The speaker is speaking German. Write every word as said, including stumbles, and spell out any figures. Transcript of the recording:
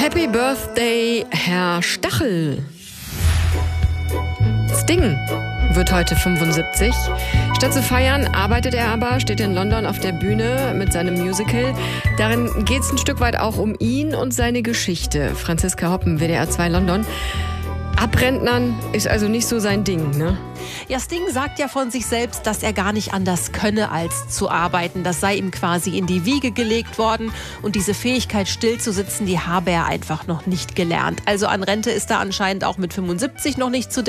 Happy Birthday, Herr Stachel. Sting wird heute fünfundsiebzig. Statt zu feiern, arbeitet er aber, steht in London auf der Bühne mit seinem Musical. Darin geht es ein Stück weit auch um ihn und seine Geschichte. Franziska Hoppen, W D R zwei London. Abrentnern ist also nicht so sein Ding, ne? Ja, Sting sagt ja von sich selbst, dass er gar nicht anders könne, als zu arbeiten. Das sei ihm quasi in die Wiege gelegt worden. Und diese Fähigkeit, still zu sitzen, die habe er einfach noch nicht gelernt. Also an Rente ist er anscheinend auch mit fünfundsiebzig noch nicht zu